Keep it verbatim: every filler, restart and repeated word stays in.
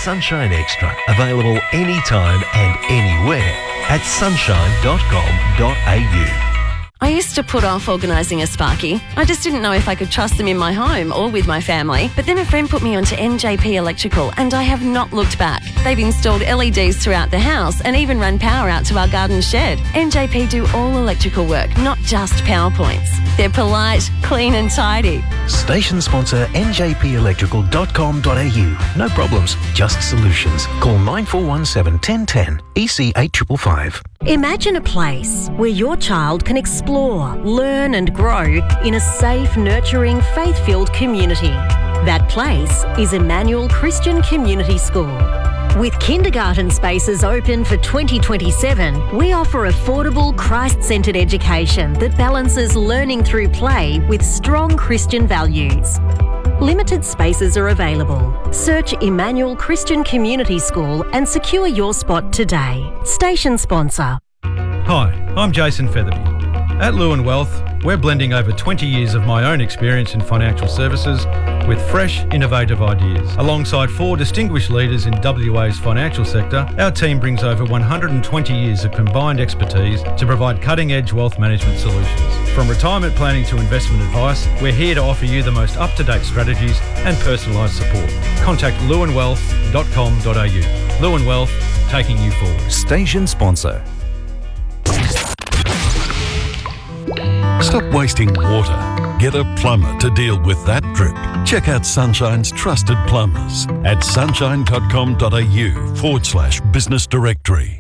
Sunshine Extra, available anytime and anywhere at sunshine dot com dot a u. I used to put off organising a Sparky. I just didn't know if I could trust them in my home or with my family. But then a friend put me onto N J P Electrical and I have not looked back. They've installed L E Ds throughout the house and even run power out to our garden shed. N J P do all electrical work, not just PowerPoints. They're polite, clean and tidy. Station sponsor n j p electrical dot com dot a u. No problems, just solutions. Call nine four one seven, one zero one zero, E C eight five five five. Imagine a place where your child can explore, learn and grow in a safe, nurturing, faith-filled community. That place is Emmanuel Christian Community School. With kindergarten spaces open for twenty twenty-seven, we offer affordable, Christ-centred education that balances learning through play with strong Christian values. Limited spaces are available. Search Emmanuel Christian Community School and secure your spot today. Station sponsor. Hi, I'm Jason Featherby. At Lewin Wealth, we're blending over twenty years of my own experience in financial services with fresh, innovative ideas. Alongside four distinguished leaders in W A's financial sector, our team brings over one hundred twenty years of combined expertise to provide cutting-edge wealth management solutions. From retirement planning to investment advice, we're here to offer you the most up-to-date strategies and personalised support. Contact lewin wealth dot com dot a u. Lewin Wealth, taking you forward. Station sponsor. Stop wasting water. Get a plumber to deal with that drip. Check out Sunshine's trusted plumbers at sunshine dot com dot a u forward slash business directory.